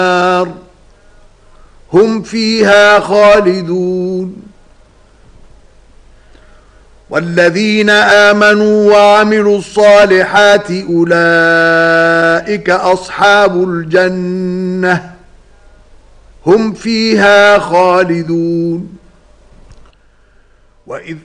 النار هم فيها خالدون والذين آمنوا وعملوا الصالحات أولئك أصحاب الجنة هم فيها خالدون وإذ